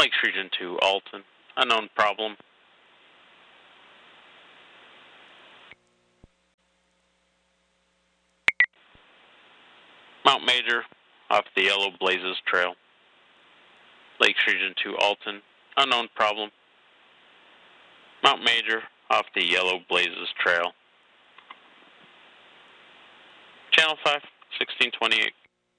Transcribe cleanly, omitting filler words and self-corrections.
Lakes Region 2, Alton. Unknown problem. Mount Major, off the Yellow Blazes Trail. Lakes Region 2, Alton. Unknown problem. Mount Major, off the Yellow Blazes Trail. Channel 5, 1628.